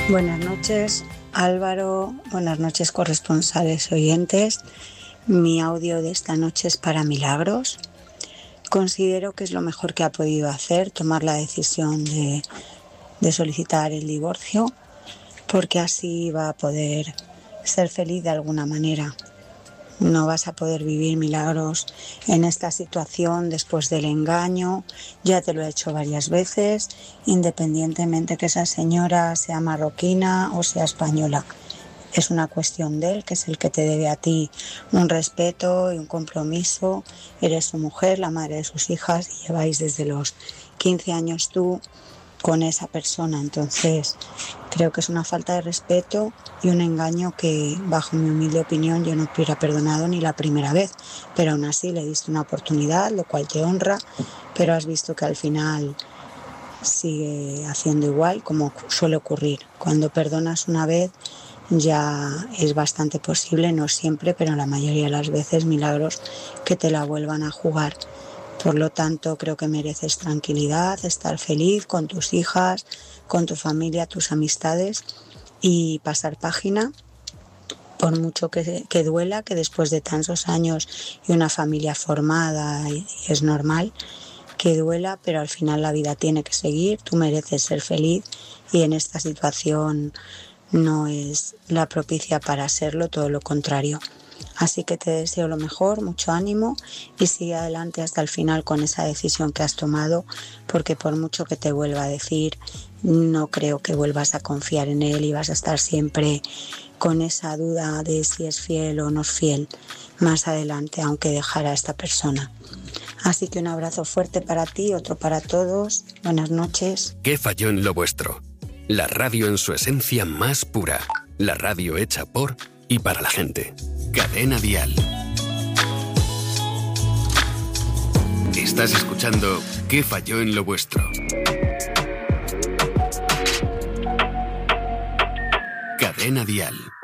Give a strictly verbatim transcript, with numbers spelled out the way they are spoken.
Buenas noches, Álvaro. Buenas noches, corresponsales oyentes. Mi audio de esta noche es para Milagros. Considero que es lo mejor que ha podido hacer, tomar la decisión de, de solicitar el divorcio, porque así va a poder ser feliz de alguna manera. No vas a poder vivir, Milagros, en esta situación después del engaño. Ya te lo he hecho varias veces, independientemente que esa señora sea marroquina o sea española. Es una cuestión de él, que es el que te debe a ti un respeto y un compromiso. Eres su mujer, la madre de sus hijas, y lleváis desde los quince años tú con esa persona. Entonces creo que es una falta de respeto y un engaño que, bajo mi humilde opinión, yo no te hubiera perdonado ni la primera vez, pero aún así le diste una oportunidad, lo cual te honra, pero has visto que al final sigue haciendo igual, como suele ocurrir. Cuando perdonas una vez ya es bastante posible, no siempre, pero la mayoría de las veces, Milagros, que te la vuelvan a jugar. Por lo tanto, creo que mereces tranquilidad, estar feliz con tus hijas, con tu familia, tus amistades y pasar página, por mucho que, que duela, que después de tantos años y una familia formada, y es normal que duela, pero al final la vida tiene que seguir, tú mereces ser feliz y en esta situación no es la propicia para serlo, todo lo contrario. Así que te deseo lo mejor, mucho ánimo y sigue adelante hasta el final con esa decisión que has tomado, porque por mucho que te vuelva a decir, no creo que vuelvas a confiar en él y vas a estar siempre con esa duda de si es fiel o no es fiel más adelante, aunque dejara a esta persona. Así que un abrazo fuerte para ti, otro para todos. Buenas noches. ¿Qué falló en lo vuestro? La radio en su esencia más pura. La radio hecha por y para la gente. Cadena Dial. Estás escuchando ¿Qué falló en lo vuestro? Cadena Dial.